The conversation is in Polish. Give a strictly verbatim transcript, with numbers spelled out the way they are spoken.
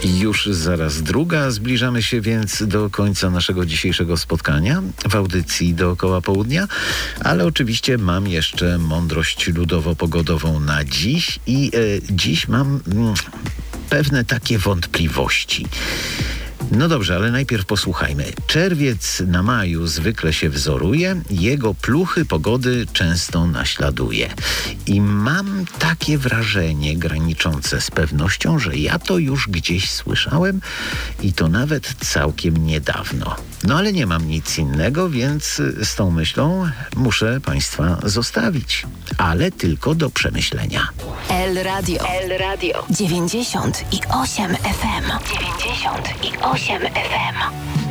Już zaraz druga. Zbliżamy się więc do końca naszego dzisiejszego spotkania w audycji Dookoła Południa, ale oczywiście mam jeszcze mądrość ludowo-pogodową na dziś i e, dziś mam mm, pewne takie wątpliwości. No dobrze, ale najpierw posłuchajmy. Czerwiec na maju zwykle się wzoruje, jego pluchy pogody często naśladuje. I mam takie wrażenie graniczące z pewnością, że ja to już gdzieś słyszałem i to nawet całkiem niedawno. No ale nie mam nic innego, więc z tą myślą muszę Państwa zostawić. Ale tylko do przemyślenia. El Radio. El Radio. dziewięćdziesiąt i osiem F M. dziewięćdziesiąt i osiem F M.